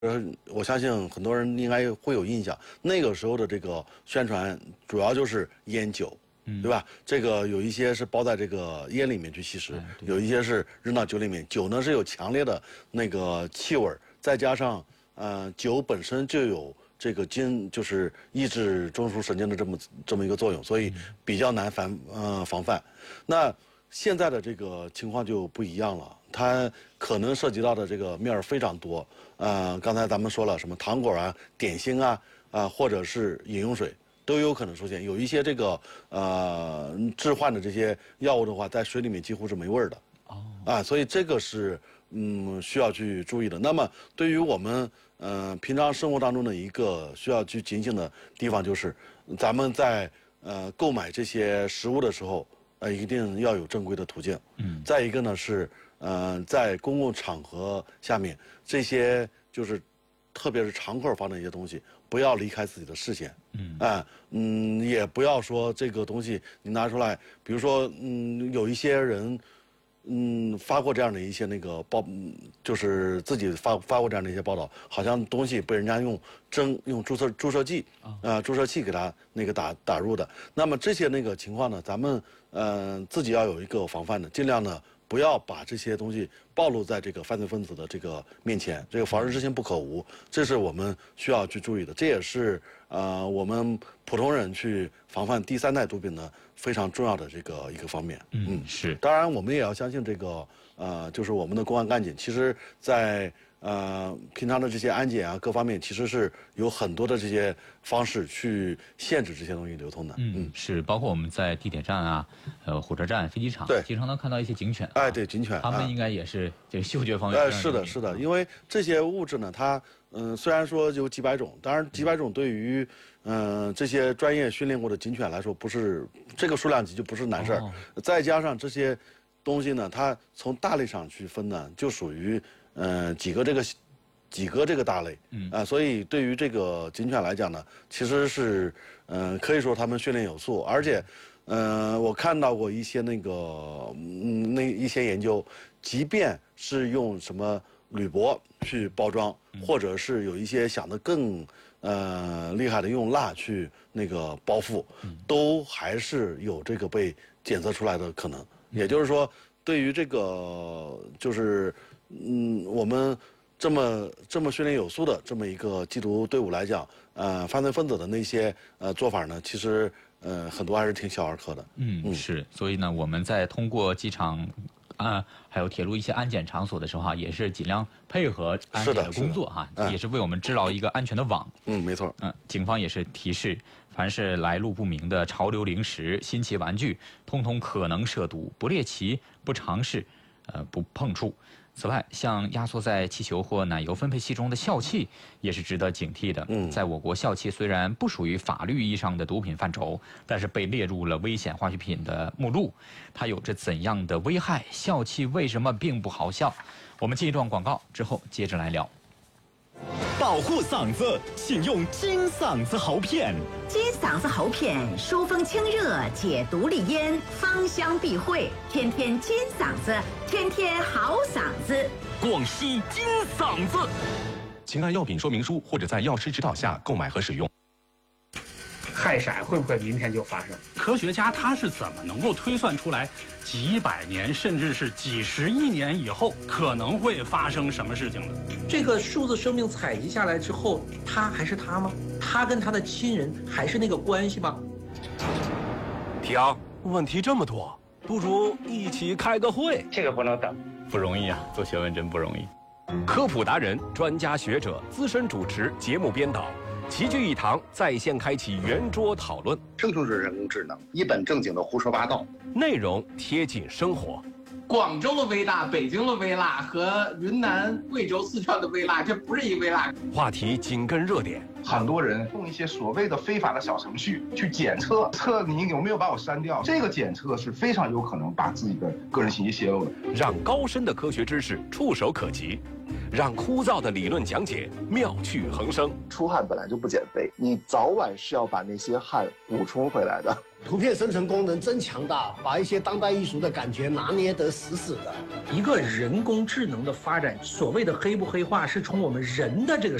我相信很多人应该会有印象，那个时候的这个宣传主要就是烟酒，对吧？这个有一些是包在这个烟里面去吸食，有一些是扔到酒里面。酒呢是有强烈的那个气味，再加上酒本身就有这个就是抑制中枢神经的这么一个作用，所以比较难防范。那现在的这个情况就不一样了，它可能涉及到的这个面儿非常多。刚才咱们说了，什么糖果啊、点心啊，或者是饮用水都有可能出现。有一些这个致幻的这些药物的话，在水里面几乎是没味儿的。所以这个是需要去注意的。那么对于我们平常生活当中的一个需要去警醒的地方，就是咱们在购买这些食物的时候。一定要有正规的途径。再一个呢是，在公共场合下面，这些就是特别是常客放的一些东西，不要离开自己的视线。也不要说这个东西你拿出来，比如说有一些人发过这样的一些那个就是自己发过这样的一些报道，好像东西被人家用注射剂注射器给它那个打入的。那么这些那个情况呢，咱们自己要有一个防范的，尽量呢不要把这些东西暴露在这个犯罪分子的这个面前，这个防人之心不可无，这是我们需要去注意的，这也是我们普通人去防范第三代毒品呢非常重要的这个一个方面。 是。 当然，我们也要相信这个就是我们的公安干警，其实在平常的这些安检啊各方面，其实是有很多的这些方式去限制这些东西流通的。 是，包括我们在地铁站啊、火车站、飞机场，经常能看到一些警犬。 对，警犬， 他们应该也是这个嗅觉方面。 是的，因为这些物质呢，它虽然说有几百种，当然几百种对于这些专业训练过的警犬来说，不是这个数量级就不是难事儿。再加上这些东西呢，它从大类上去分呢，就属于几个这个大类。所以对于这个警犬来讲呢，其实是可以说他们训练有素，而且我看到过一些那个一些研究，即便是用什么铝箔去包装，或者是有一些想得更厉害的用蜡去那个包覆，都还是有这个被检测出来的可能。也就是说，对于这个就是我们这么训练有素的这么一个缉毒队伍来讲，犯罪分子的那些做法呢，其实很多还是挺小儿科的。 是，所以呢，我们在通过机场还有铁路一些安检场所的时候也是尽量配合安检的工作也是为我们织牢一个安全的网。 没错。 警方也是提示，凡是来路不明的潮流零食、新奇玩具，通通可能涉毒，不猎奇、不尝试、不碰触。此外，像压缩在气球或奶油分配器中的笑气，也是值得警惕的。在我国，笑气虽然不属于法律意义上的毒品范畴，但是被列入了危险化学品的目录。它有着怎样的危害？笑气为什么并不好笑？我们进一段广告之后接着来聊。 保护嗓子，请用金嗓子喉片。 金嗓子喉片疏风清热，解毒利咽，芳香避秽，天天金嗓子，天天好嗓子。 广西金嗓子，请按药品说明书或者在药师指导下购买和使用。 氦闪会不会明天就发生？科学家他是怎么能够推算出来几百年甚至是几十亿年以后可能会发生什么事情的？ 这个数字生命采集下来之后，他还是他吗？他跟他的亲人还是那个关系吗？ 提昂，问题这么多，不如一起开个会。 这个不能等， 不容易做学问真不容易。 科普达人、专家学者、资深主持、节目编导。齐聚一堂，在线开启圆桌讨论， 生就是人工智能，一本正经的胡说八道， 内容贴近生活。 广州的微辣、北京的微辣和云南、贵州、四川的微辣，这不是一微辣。 话题紧跟热点， 很多人用一些所谓的非法的小程序去检测你有没有把我删掉，这个检测是非常有可能把自己的个人信息泄露的。 让高深的科学知识触手可及，让枯燥的理论讲解妙趣横生。 出汗本来就不减肥，你早晚是要把那些汗补充回来的。 图片生成功能真强大，把一些当代艺术的感觉拿捏得死死的。 一个人工智能的发展，所谓的黑不黑化，是从我们人的这个